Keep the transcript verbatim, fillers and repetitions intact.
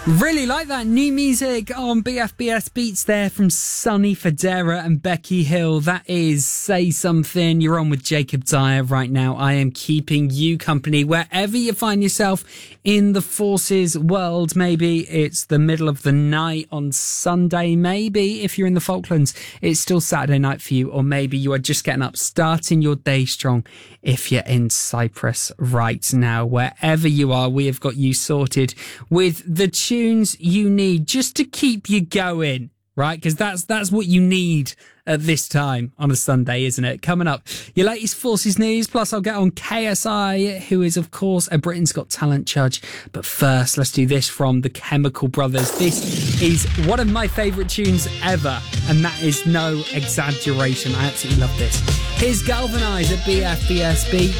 Really like that new music on B F B S Beats there from Sonny Fodera and Becky Hill. That is Say Something. You're on with Jacob Dyer right now. I am keeping you company wherever you find yourself in the forces world. Maybe it's the middle of the night on Sunday. Maybe if you're in the Falklands, it's still Saturday night for you. Or maybe you are just getting up, starting your day strong if you're in Cyprus right now. Wherever you are, we have got you sorted with the tunes you need just to keep you going, right? Because that's that's what you need at this time on a Sunday, isn't it? Coming up, your latest Forces news, plus I'll get on K S I, who is, of course, a Britain's Got Talent judge. But first, let's do this from the Chemical Brothers. This is one of my favourite tunes ever, and that is no exaggeration. I absolutely love this. Here's Galvanise at B F B S Beats.